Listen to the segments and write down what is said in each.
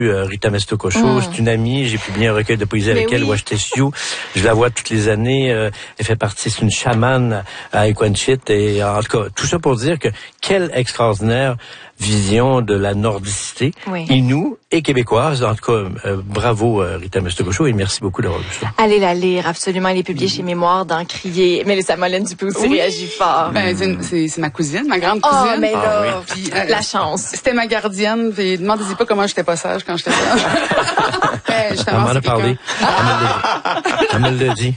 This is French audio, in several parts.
Rita Meztococho, c'est une amie, j'ai publié un recueil de poésie avec elle, Ouachitesiou. Je la vois toutes les années, elle fait partie, c'est une chamane à Equanchit, et en tout cas, tout ça pour dire que quelle extraordinaire vision de la nordicité, Innu et québécoise. En tout cas, bravo Rita Meztococho, et merci beaucoup d'avoir lu ça. Allez la lire, absolument, elle est publiée chez Mémoire d'en crier. Mélissa Molène, tu peux aussi réagir fort. Ben, c'est ma cousine, ma grande cousine. Oh, mais là, puis, la chance. C'était ma gardienne, puis demandez-y pas comment j'étais pas sage quand j'étais jeune. Elle m'en a parlé. Elle me l'a dit.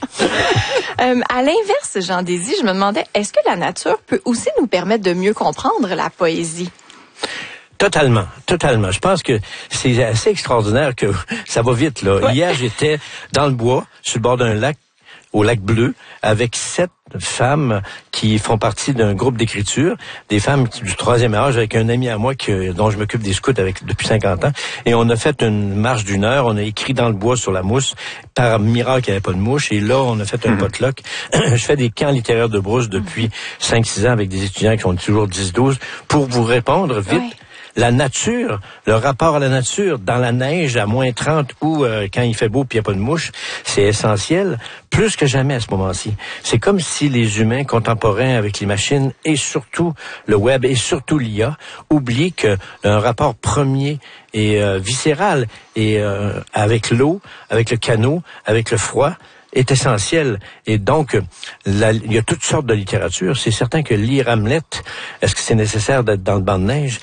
À l'inverse, Jean Désy, je me demandais, est-ce que la nature peut aussi nous permettre de mieux comprendre la poésie? Totalement. Je pense que c'est assez extraordinaire que ça va vite, là. Ouais. Hier, j'étais dans le bois, sur le bord d'un lac, au lac Bleu, avec 7 femmes qui font partie d'un groupe d'écriture, des femmes du 3e âge, avec un ami à moi dont je m'occupe des scouts depuis 50 ans. Et on a fait une marche d'1 heure, on a écrit dans le bois sur la mousse. Par miracle, il n'y avait pas de mouche. Et là, on a fait un potluck. Je fais des camps littéraires de brousse depuis 5-6 ans avec des étudiants qui sont toujours 10-12. Pour vous répondre vite, la nature, le rapport à la nature, dans la neige à moins 30 ou quand il fait beau puis il n'y a pas de mouche, c'est essentiel, plus que jamais à ce moment-ci. C'est comme si les humains contemporains avec les machines et surtout le web et surtout l'IA oublient que un rapport premier et viscéral et avec l'eau, avec le canot, avec le froid, est essentiel. Et donc, il y a toutes sortes de littérature. C'est certain que lire Hamlet, est-ce que c'est nécessaire d'être dans le banc de neige?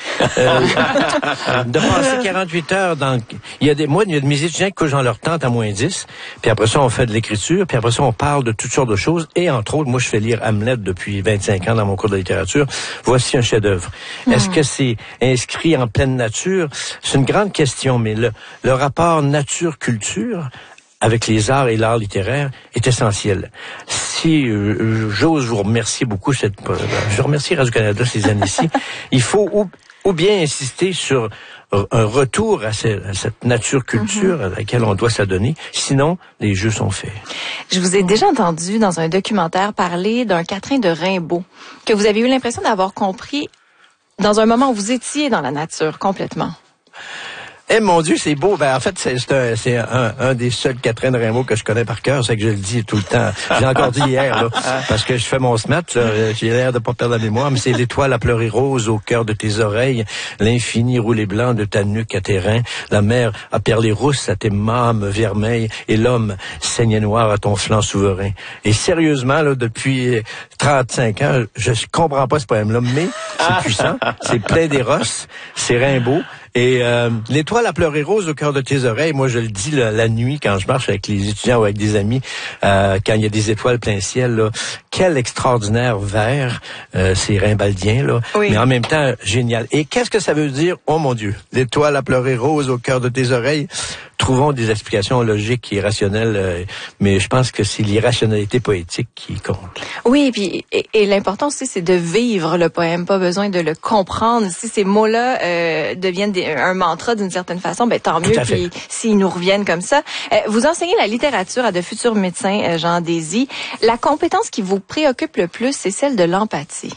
De passer 48 heures il y a de mes étudiants qui couchent dans leur tente à moins 10, puis après ça, on fait de l'écriture, puis après ça, on parle de toutes sortes de choses, et entre autres, moi, je fais lire Hamlet depuis 25 ans dans mon cours de littérature. Voici un chef-d'œuvre. Est-ce que c'est inscrit en pleine nature? C'est une grande question, mais le rapport nature-culture avec les arts et l'art littéraire est essentiel. Si j'ose vous remercier beaucoup, je remercie Radio-Canada ces années-ci, il faut ou bien insister sur un retour à cette nature-culture à laquelle on doit s'adonner, sinon les jeux sont faits. Je vous ai déjà entendu dans un documentaire parler d'un quatrain de Rimbaud, que vous avez eu l'impression d'avoir compris dans un moment où vous étiez dans la nature complètement. Eh mon Dieu, c'est beau. Ben en fait, c'est un des seuls quatrains de Rimbaud que je connais par cœur, c'est que je le dis tout le temps. J'ai encore dit hier, là, parce que je fais mon SMAT, là, j'ai l'air de pas perdre la mémoire, mais c'est l'étoile à pleurer rose au cœur de tes oreilles, l'infini roulé blanc de ta nuque à tes reins, la mer a perlé rousse à tes mâmes vermeilles, et l'homme saignait noir à ton flanc souverain. Et sérieusement, là, depuis 35 ans, je comprends pas ce poème-là, mais c'est puissant, c'est plein d'éros, c'est Rimbaud. Et l'étoile à pleurer rose au cœur de tes oreilles, moi je le dis la nuit quand je marche avec les étudiants ou avec des amis, quand il y a des étoiles plein ciel, là, quel extraordinaire vers, c'est rimbaldien, là, mais en même temps génial. Et qu'est-ce que ça veut dire? Oh mon Dieu, l'étoile à pleurer rose au cœur de tes oreilles. Trouvons des explications logiques et rationnelles, mais je pense que c'est l'irrationalité poétique qui compte. Oui, puis et l'important aussi, c'est de vivre le poème, pas besoin de le comprendre. Si ces mots-là deviennent un mantra d'une certaine façon, ben tant mieux. Puis s'ils nous reviennent comme ça. Vous enseignez la littérature à de futurs médecins, Jean Désy. La compétence qui vous préoccupe le plus, c'est celle de l'empathie.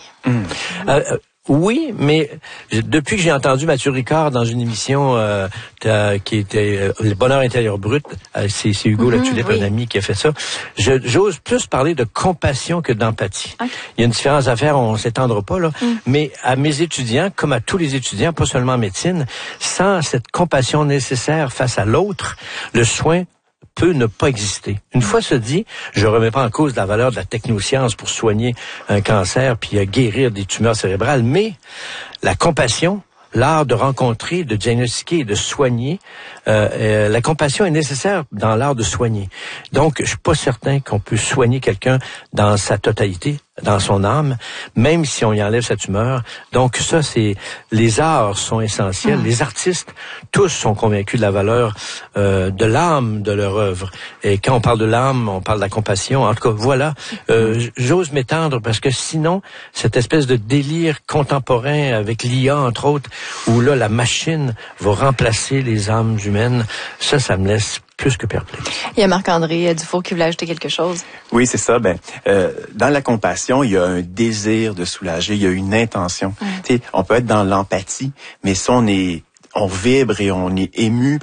Oui, mais depuis que j'ai entendu Mathieu Ricard dans une émission qui était Le Bonheur intérieur brut, c'est Hugo Latulippe, un ami qui a fait ça, j'ose plus parler de compassion que d'empathie. Okay. Il y a une différence à faire, on s'étendra pas là, mais à mes étudiants, comme à tous les étudiants, pas seulement en médecine, sans cette compassion nécessaire face à l'autre, le soin peut ne pas exister. Une fois se dit, je remets pas en cause la valeur de la technoscience pour soigner un cancer puis guérir des tumeurs cérébrales, mais la compassion, l'art de rencontrer, de diagnostiquer et de soigner, la compassion est nécessaire dans l'art de soigner. Donc, je suis pas certain qu'on peut soigner quelqu'un dans sa totalité, dans son âme, même si on y enlève sa tumeur. Donc ça, les arts sont essentiels. Les artistes, tous sont convaincus de la valeur de l'âme de leur œuvre. Et quand on parle de l'âme, on parle de la compassion. En tout cas, voilà, j'ose m'étendre parce que sinon, cette espèce de délire contemporain avec l'IA, entre autres, où là, la machine va remplacer les âmes humaines, ça me laisse plus que perplexe. Il y a Marc-André Dufour qui voulait ajouter quelque chose. Oui, c'est ça. Dans la compassion, il y a un désir de soulager, il y a une intention. Tu sais, on peut être dans l'empathie, mais si on vibre et on est ému